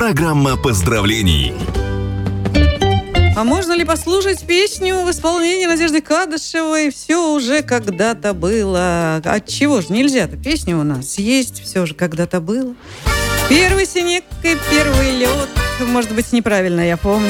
Программа поздравлений. А можно ли послушать песню в исполнении Надежды Кадышевой «Все уже когда-то было»? Отчего же нельзя-то? Песня у нас есть, все же когда-то было. Первый снег и первый лед. Может быть, неправильно я помню.